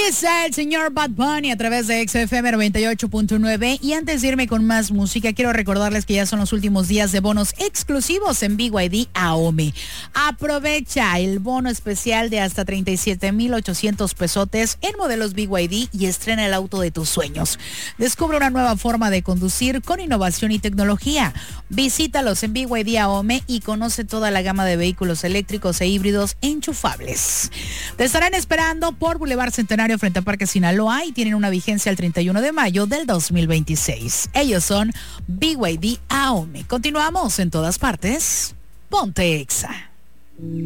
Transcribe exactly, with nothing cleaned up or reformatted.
El señor Bad Bunny a través de X F M noventa y ocho punto nueve. Y antes de irme con más música, quiero recordarles que ya son los últimos días de bonos exclusivos en B Y D Ahome. Aprovecha el bono especial de hasta treinta y siete mil ochocientos pesotes en modelos B Y D y estrena el auto de tus sueños. Descubre una nueva forma de conducir con innovación y tecnología. Visítalos en B Y D Ahome y conoce toda la gama de vehículos eléctricos e híbridos enchufables. Te estarán esperando por Boulevard Centenario frente a Parque Sinaloa y tienen una vigencia el treinta y uno de mayo del dos mil veintiséis. Ellos son B Y D Ahome. Continuamos en todas partes. Ponte Exa.